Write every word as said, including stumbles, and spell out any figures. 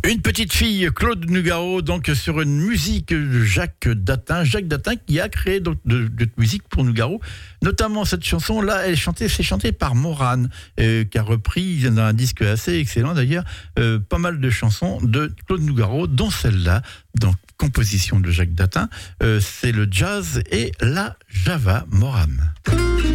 Une petite fille, Claude Nougaro, donc sur une musique de Jacques Datin. Jacques Datin qui a créé donc de, de musique pour Nougaro, notamment cette chanson-là, elle est chantée, c'est chanté par Morane, euh, qui a repris dans un disque assez excellent d'ailleurs, euh, pas mal de chansons de Claude Nougaro, dont celle-là, donc composition de Jacques Datin. Euh, c'est le jazz et la java Morane.